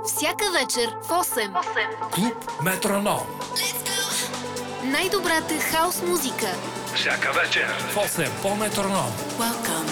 Всяка вечер в 8. Клуб Метроном. Най-добрата хаус музика. Всяка вечер в 8 по Метроном. Welcome